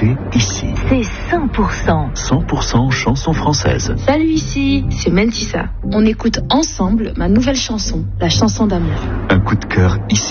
écoutez ici. C'est 100%. 100% chanson française. Salut, ici, c'est Mentissa. On écoute ensemble ma nouvelle chanson, la chanson d'amour. Un coup de cœur ici.